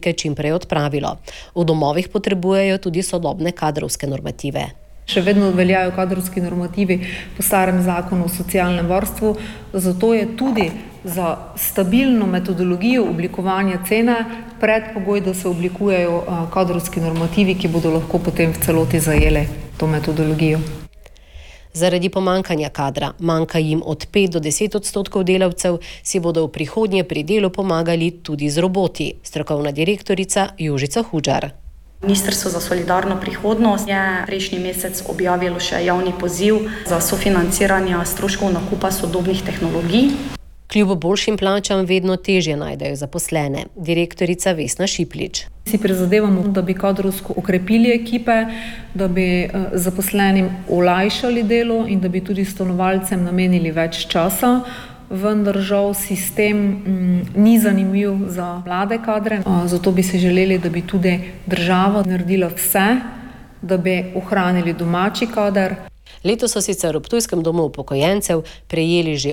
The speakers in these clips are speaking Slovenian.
razlike čim prej odpravilo. V domovih potrebujejo tudi sodobne kadrovske normative. Še vedno veljajo kadrovski normativi po starem zakonu o socialnem varstvu, zato je tudi za stabilno metodologijo oblikovanja cene predpogoj, da se oblikujejo kadrovski normativi, ki bodo lahko potem v celoti zajeli to metodologijo. Zaradi pomanjkanja kadra, manjka jim od 5 do 10% delavcev, si bodo v prihodnje pri delu pomagali tudi z roboti. Strokovna direktorica Jožica Hudžar. Ministrstvo za solidarno prihodnost je prejšnji mesec objavilo še javni poziv za sofinanciranje stroškov nakupa sodobnih tehnologij. Kljub boljšim plačam vedno težje najdejo zaposlene. Direktorica Vesna Šiplič. Si prizadevamo, da bi kadrovsko okrepili ekipe, da bi zaposlenim olajšali delo in da bi tudi stanovalcem namenili več časa. Vendar žal sistem ni zanimiv za mlade kadre, zato bi se želeli, da bi tudi država naredila vse, da bi ohranili domači kader. Letos so sicer v Ptujskem domu upokojencev prejeli že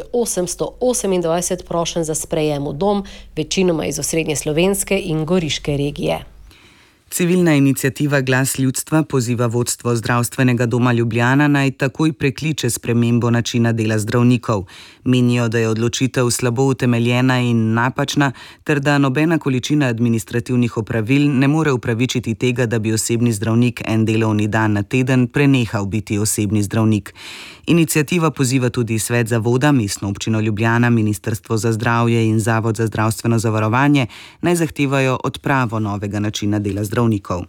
828 prošenj za sprejem v dom, večinoma iz osrednje slovenske in goriške regije. Civilna iniciativa Glas ljudstva poziva vodstvo Zdravstvenega doma Ljubljana naj takoj prekliče spremembo načina dela zdravnikov. Menijo, da je odločitev slabo utemeljena in napačna, ter da nobena količina administrativnih opravil ne more upravičiti tega, da bi osebni zdravnik en delovni dan na teden prenehal biti osebni zdravnik. Iniciativa poziva tudi Svet zavoda, Mestno občino Ljubljana, Ministrstvo za zdravje in Zavod za zdravstveno zavarovanje naj zahtevajo odpravo novega načina dela zdravnikov.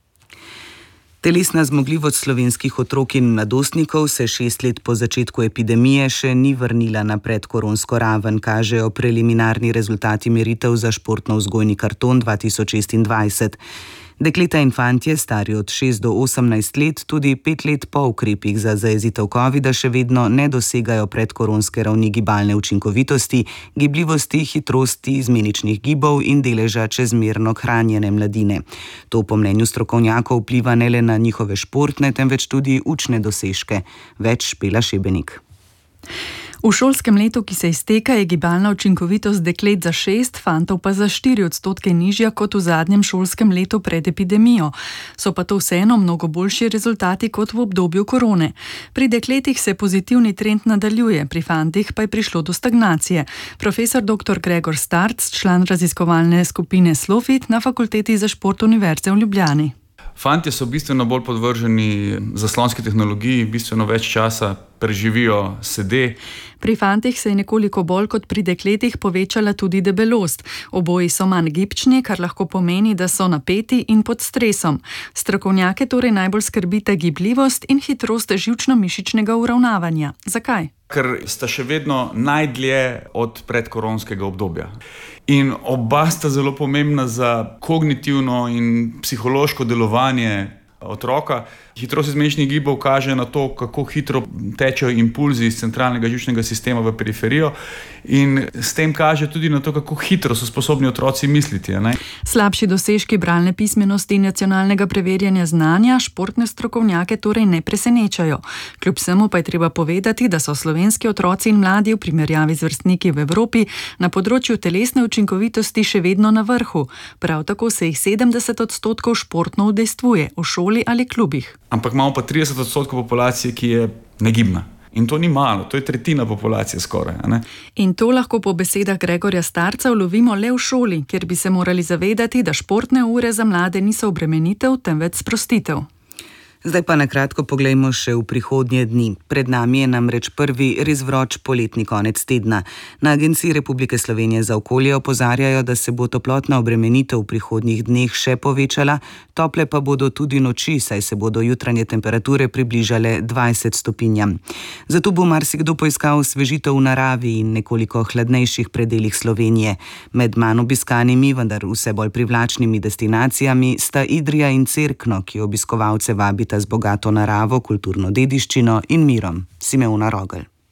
Telesna zmogljivost slovenskih otrok in mladostnikov se 6 let po začetku epidemije še ni vrnila na predkoronsko raven, kažejo preliminarni rezultati meritev za športno-vzgojni karton 2026. Dekleta in fantje, stari od 6 do 18 let, tudi 5 let po ukrepih za zajezitev covida še vedno ne dosegajo predkoronske ravni gibalne učinkovitosti, gibljivosti, hitrosti, izmeničnih gibov in deleža čezmerno hranjene mladine. To po mnenju strokovnjakov vpliva ne le na njihove športne, temveč tudi učne dosežke. Več Špela Šebenik. V šolskem letu, ki se izteka, je gibalna učinkovitost deklet za 6, fantov pa za 4% nižja kot v zadnjem šolskem letu pred epidemijo. So pa to vseeno mnogo boljši rezultati kot v obdobju korone. Pri dekletih se pozitivni trend nadaljuje, pri fantih pa je prišlo do stagnacije. Profesor dr. Gregor Starc, član raziskovalne skupine Slofit na Fakulteti za šport Univerze v Ljubljani. Fantje so bistveno bolj podvrženi zaslonski tehnologiji, bistveno več časa preživijo sede. Pri fantih se je nekoliko bolj kot pri dekletih povečala tudi debelost. Oboji so manj gibčni, kar lahko pomeni, da so napeti in pod stresom. Strokovnjake torej najbolj skrbita gibljivost in hitrost živčno-mišičnega uravnavanja. Zakaj? Ker sta še vedno najdlje od predkoronskega obdobja. In oba sta zelo pomembna za kognitivno in psihološko delovanje otroka. Hitrost izmeničnih gibov kaže na to, kako hitro tečejo impulzi iz centralnega živčnega sistema v periferijo in s tem kaže tudi na to, kako hitro so sposobni otroci misliti. Ne? Slabši dosežki bralne pismenosti in nacionalnega preverjanja znanja športne strokovnjake torej ne presenečajo. Kljub vsemu pa je treba povedati, da so slovenski otroci in mladi v primerjavi z vrstniki v Evropi na področju telesne učinkovitosti še vedno na vrhu. Prav tako se jih 70% športno udejstvuje v šoli ali klubih. Ampak imamo pa 30% populacije, ki je negibna. In to ni malo, to je tretjina populacije skoraj. Ne? In to lahko po besedah Gregorja Starca ulovimo le v šoli, kjer bi se morali zavedati, da športne ure za mlade niso obremenitev, temveč sprostitev. Zdaj pa na kratko poglejmo še v prihodnje dni. Pred nami je namreč prvi res vroč poletni konec tedna. Na Agenciji Republike Slovenije za okolje opozarjajo, da se bo toplotna obremenitev v prihodnjih dneh še povečala, tople pa bodo tudi noči, saj se bodo jutranje temperature približale 20 stopinjam. Zato bo marsikdo poiskal osvežitev v naravi in nekoliko hladnejših predelih Slovenije. Med manj obiskanimi, vendar vse bolj privlačnimi destinacijami sta Idrija in Cerkno, ki obiskovalce vabita z bogato naravo, kulturno dediščino in mirom. Simeona Rogelj.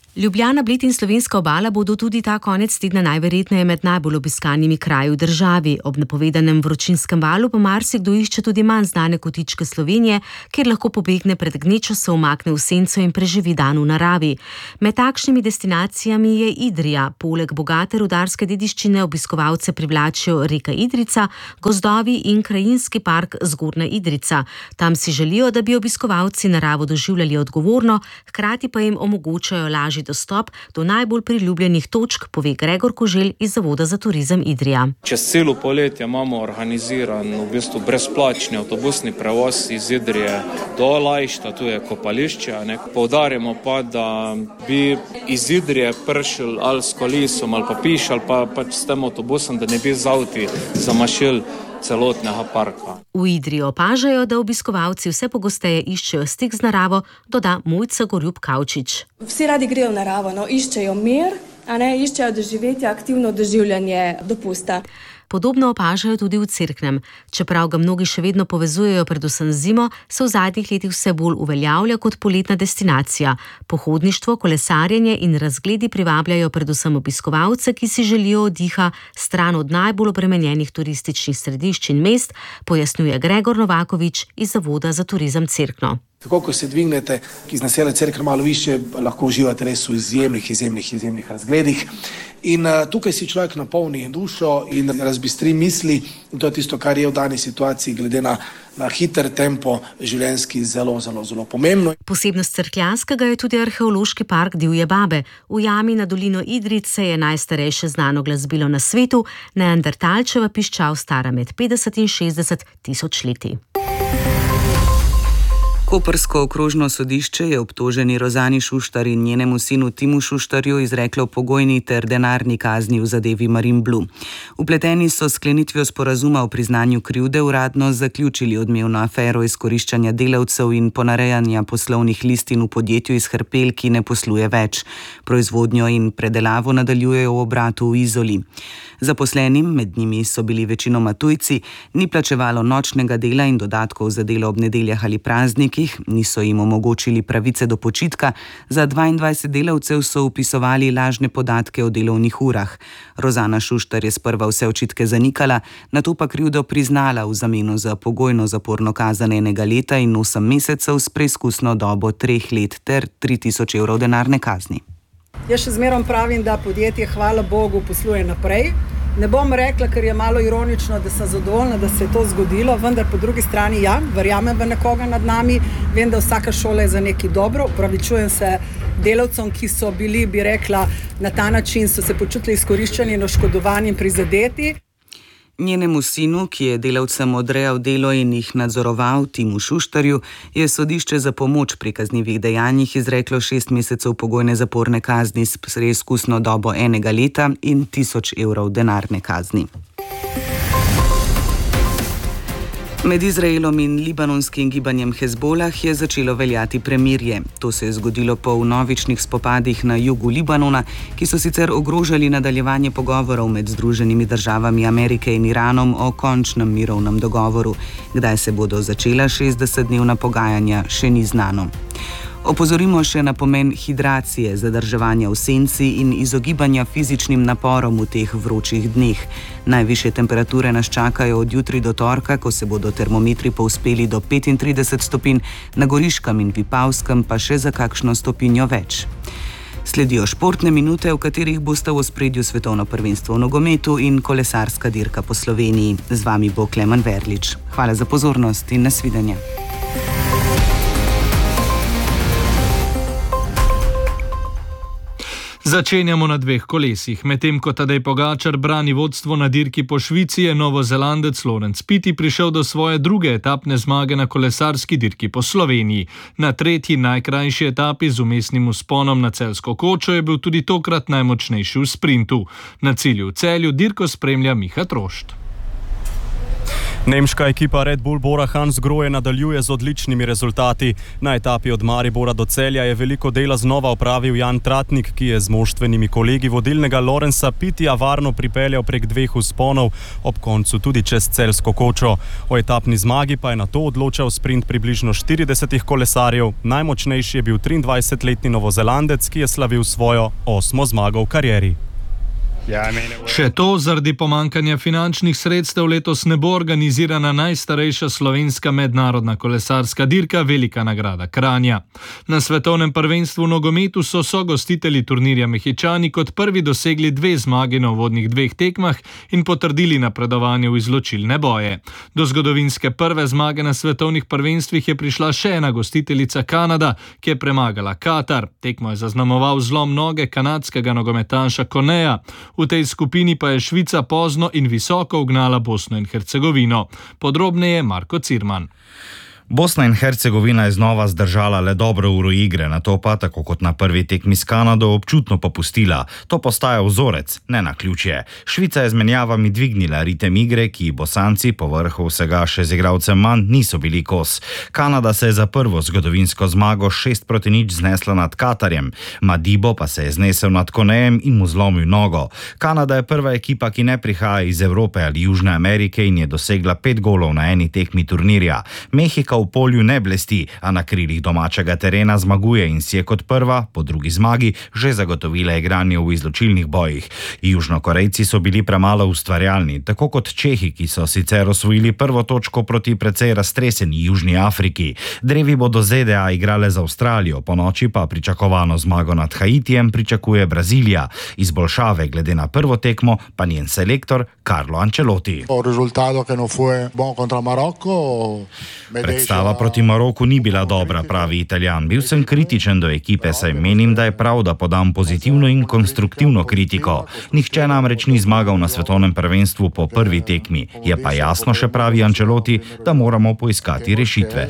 Ljubljana, Bled in Slovenska obala bodo tudi ta konec tedna najverjetneje med najbolj obiskanimi kraji v državi. Ob napovedanem vročinskem valu pa marsikdo išče tudi manj znane kotičke Slovenije, kjer lahko pobegne pred gnečo, se umakne v senco in preživi dan v naravi. Med takšnimi destinacijami je Idrija. Poleg bogate rudarske dediščine obiskovalce privlačijo reka Idrica, gozdovi in krajinski park Zgornja Idrica. Tam si želijo, da bi obiskovalci naravo doživljali odgovorno, hkrati pa jim omogočajo lažji dostop do najbolj priljubljenih točk, pove Gregor Koželj iz Zavoda za turizem Idrija. Čez celo poletje imamo organiziran v bistvu brezplačni avtobusni prevoz iz Idrije do Lajšta, tu je kopališče. Poudarjamo pa, da bi iz Idrije prišel ali s kolesom ali pa piš ali pa s tem avtobusom, da ne bi z avti zamašili celotnega parka. V Idriji opažajo, da obiskovalci vse pogosteje iščejo stik z naravo, doda Mojca Gorjub Kavčič. Vsi radi grejo v naravo, iščejo mir, iščejo doživetje, aktivno doživljanje dopusta. Podobno opažajo tudi v Cerknem. Čeprav ga mnogi še vedno povezujejo predvsem z zimo, se v zadnjih letih vse bolj uveljavlja kot poletna destinacija. Pohodništvo, kolesarjenje in razgledi privabljajo predvsem obiskovalce, ki si želijo oddiha stran od najbolj obremenjenih turističnih središč in mest, pojasnjuje Gregor Novakovič iz Zavoda za turizem Cerkno. Tako, ko se dvignete iz naselja Cerkno malo više, lahko uživate res v izjemnih razgledih. In tukaj si človek napolni dušo in razbistri misli. In to je tisto, kar je v dani situaciji glede na hiter tempo življenjski zelo pomembno. Posebnost Cerkljanskega je tudi arheološki park Divje babe. V jami na dolino Idrice je najstarejše znano glasbilo na svetu, neandertalčeva piščal stara med 50 in 60 tisoč leti. Koprsko okrožno sodišče je obtoženi Rozani Šuštar in njenemu sinu Timu Šuštarju izreklo pogojni ter denarni kazni v zadevi Marinblu. Vpleteni so s sklenitvijo sporazuma o priznanju krivde uradno zaključili odmevno afero izkoriščanja delavcev in ponarejanja poslovnih listin v podjetju iz Hrpelj, ki ne posluje več. Proizvodnjo in predelavo nadaljujejo v obratu v Izoli. Zaposlenim, med njimi so bili večinoma tujci, ni plačevalo nočnega dela in dodatkov za delo ob nedeljah ali praznikih, niso jim omogočili pravice do počitka, za 22 delavcev so vpisovali lažne podatke o delovnih urah. Rozana Šuštar je sprva vse očitke zanikala, nato pa krivdo priznala v zameno za pogojno zaporno kazen 1 leta in 8 mesecev s preizkusno dobo 3 let ter 3000 evrov denarne kazni. Jaz še zmerom pravim, da podjetje, hvala Bogu, posluje naprej. Ne bom rekla, ker je malo ironično, da sem zadovoljna, da se je to zgodilo, vendar po drugi strani verjamem v nekoga nad nami, vem, da vsaka šola je za nekaj dobro, opravičujem se delavcem, ki so bili, bi rekla, na ta način so se počutili izkoriščeni in oškodovani in prizadeti. Njenemu sinu, ki je delavcem odrejal delo in jih nadzoroval, Timu Šuštarju, je sodišče za pomoč pri kaznivih dejanjih izreklo 6 mesecev pogojne zaporne kazni s preizkusno dobo 1 leta in 1000 evrov denarne kazni. Med Izraelom in libanonskim gibanjem Hezbolah je začelo veljati premirje. To se je zgodilo po vnovičnih spopadih na jugu Libanona, ki so sicer ogrožali nadaljevanje pogovorov med Združenimi državami Amerike in Iranom o končnem mirovnem dogovoru. Kdaj se bodo začela 60-dnevna pogajanja, še ni znano. Opozorimo še na pomen hidracije, zadrževanja v senci in izogibanja fizičnim naporom v teh vročih dneh. Najvišje temperature nas čakajo od jutri do torka, ko se bodo termometri povzpeli do 35 stopinj, na Goriškem in Vipavskem pa še za kakšno stopinjo več. Sledijo športne minute, v katerih bosta v ospredju svetovno prvenstvo v nogometu in kolesarska dirka po Sloveniji. Z vami bo Klemen Verlič. Hvala za pozornost in nasvidenje. Začenjamo na 2 kolesih. Medtem ko Tadej Pogačar brani vodstvo na dirki po Švici, je Novozelandec Laurence Pitty prišel do svoje druge etapne zmage na kolesarski dirki po Sloveniji. Na 3. najkrajši etapi z vmesnim vzponom na Celjsko kočo je bil tudi tokrat najmočnejši v sprintu. Na cilju v Celju dirko spremlja Miha Trošt. Nemška ekipa Red Bull Bora Hansgrohe nadaljuje z odličnimi rezultati. Na etapi od Maribora do Celja je veliko dela znova opravil Jan Tratnik, ki je z moštvenimi kolegi vodilnega Lorenza Pittija varno pripeljal prek 2 vzponov, ob koncu tudi čez Celjsko kočo. O etapni zmagi pa je na to odločal sprint približno 40 kolesarjev. Najmočnejši je bil 23-letni Novozelandec, ki je slavil svojo 8. zmago v karieri. Še to, zaradi pomankanja finančnih sredstev letos ne bo organizirana najstarejša slovenska mednarodna kolesarska dirka Velika nagrada Kranja. Na svetovnem prvenstvu v nogometu so sogostitelji turnirja Mehičani kot prvi dosegli 2 zmage na uvodnih 2 tekmah in potrdili napredovanje v izločilne boje. Do zgodovinske prve zmage na svetovnih prvenstvih je prišla še ena gostiteljica Kanada, ki je premagala Katar. Tekmo je zaznamoval zlom noge kanadskega nogometaša Koneja. V tej skupini pa je Švica pozno in visoko ugnala Bosno in Hercegovino. Podrobneje Marko Cirman. Bosna in Hercegovina je znova zdržala le dobro uro igre, nato pa, tako kot na prvi tekmi s Kanado, občutno popustila. To postaja vzorec, ne naključje. Švica je z menjavami dvignila ritem igre, ki Bosanci, povrhu vsega še z igralcem manj, niso bili kos. Kanada se je za prvo zgodovinsko zmago 6-0 znesla nad Katarjem. Madibo pa se je znesel nad Konejem in mu zlomil nogo. Kanada je prva ekipa, ki ne prihaja iz Evrope ali Južne Amerike in je dosegla 5 golov na eni tekmi turnirja. Mehika v polju ne blesti, a na krilih domačega terena zmaguje in si je kot prva, po drugi zmagi, že zagotovila igranje v izločilnih bojih. Južnokorejci so bili premalo ustvarjalni, tako kot Čehi, ki so sicer osvojili prvo točko proti precej raztreseni Južni Afriki. Drevi bodo ZDA igrale z Avstralijo, po noči pa pričakovano zmago nad Haitijem pričakuje Brazilija. Izboljšave glede na prvo tekmo pa njen selektor Carlo Ancelotti. Predstava proti Maroku ni bila dobra, pravi Italijan. Bil sem kritičen do ekipe, saj menim, da je prav, da podam pozitivno in konstruktivno kritiko. Nihče namreč ni zmagal na svetovnem prvenstvu po prvi tekmi. Je pa jasno, še pravi Ancelotti, da moramo poiskati rešitve.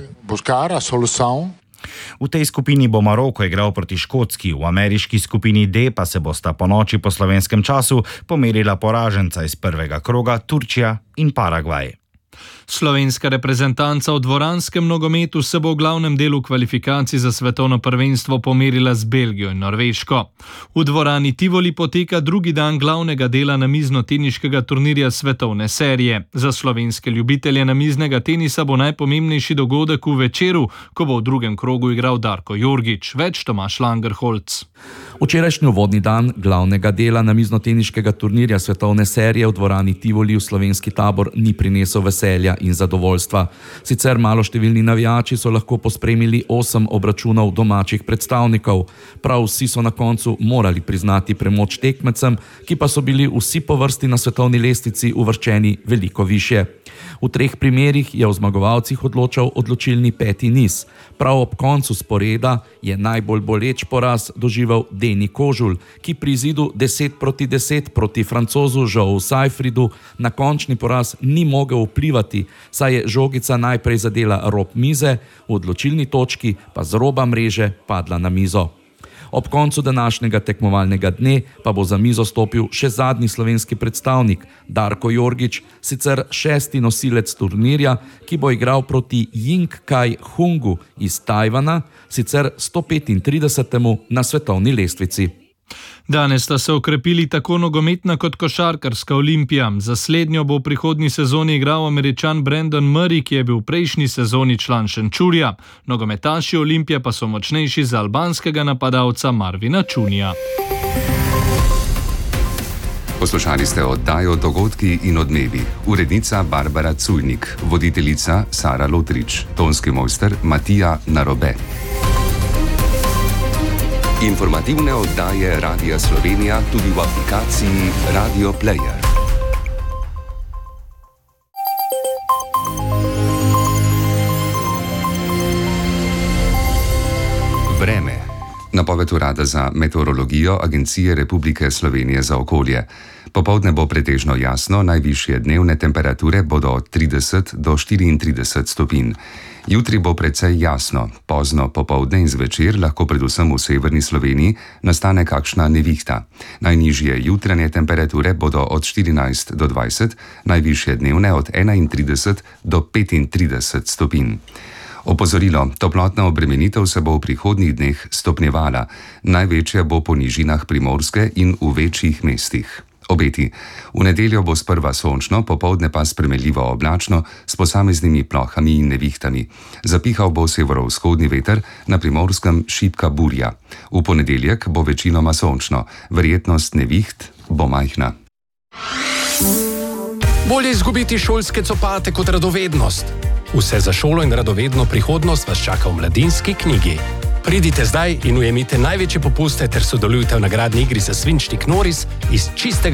V tej skupini bo Maroko igral proti Škotski, v ameriški skupini D pa se bosta po noči po slovenskem času pomerila poraženca iz prvega kroga Turčija in Paragvaj. Slovenska reprezentanca v dvoranskem nogometu se bo v glavnem delu kvalifikacij za svetovno prvenstvo pomerila z Belgijo in Norveško. V dvorani Tivoli poteka drugi dan glavnega dela namizno-teniškega turnirja svetovne serije. Za slovenske ljubitelje namiznega tenisa bo najpomembnejši dogodek v večeru, ko bo v drugem krogu igral Darko Jorgič. Več Tomaž Langerholc. Včerajšnji uvodni dan glavnega dela namizno-teniškega turnirja svetovne serije v dvorani Tivoli v slovenski tabor ni prinesel veselja in zadovoljstva. Sicer maloštevilni navijači so lahko pospremili 8 obračunov domačih predstavnikov. Prav vsi so na koncu morali priznati premoč tekmecem, ki pa so bili vsi po vrsti na svetovni lestvici uvrščeni veliko višje. V 3 primerih je o zmagovalcih odločal odločilni 5. niz. Prav ob koncu sporeda je najbolj boleč poraz doživel Deni Kožul, ki pri izidu 10-10 proti Francozu Joeu Seyfridu na končni poraz ni mogel vplivati, saj je žogica najprej zadela rob mize, v odločilni točki pa z roba mreže padla na mizo. Ob koncu današnjega tekmovalnega dne pa bo za mizo stopil še zadnji slovenski predstavnik, Darko Jorgič, sicer 6. nosilec turnirja, ki bo igral proti Ying Kai Hungu iz Tajvana, sicer 135. na svetovni lestvici. Danes sta se okrepili tako nogometna kot košarkarska Olimpija. Za slednjo bo v prihodnji sezoni igral Američan Brandon Murray, ki je bil v prejšnji sezoni član Šenčurja. Nogometaši Olimpije pa so močnejši za albanskega napadalca Marvina Čunija. Poslušali ste oddajo Dogodki in odmevi. Urednica Barbara Cujnik, voditeljica Sara Lotrič, tonski mojster Matija Narobe. Informativne oddaje Radia Slovenija tudi v aplikaciji Radio Player. Vreme. Napoved Urada za meteorologijo Agencije Republike Slovenije za okolje. Popoldne bo pretežno jasno, najvišje dnevne temperature bodo od 30 do 34 stopinj. Jutri bo precej jasno, pozno popoldne in zvečer lahko predvsem v severni Sloveniji nastane kakšna nevihta. Najnižje jutranje temperature bodo od 14 do 20, najvišje dnevne od 31 do 35 stopinj. Opozorilo, toplotna obremenitev se bo v prihodnjih dneh stopnjevala, največja bo po nižinah Primorske in v večjih mestih. Obeti. V nedeljo bo sprva sončno, popoldne pa spremenljivo oblačno s posameznimi plohami in nevihtami. Zapihal bo severovzhodni veter, na Primorskem šibka burja. V ponedeljek bo večinoma sončno, verjetnost neviht bo majhna. Bolje izgubiti šolske copate kot radovednost. Vse za šolo in radovedno prihodnost vas čaka v Mladinski knjigi. Pridite zdaj in ujemite največje popuste ter sodelujte v nagradni igri za svinčnik Noris iz čistega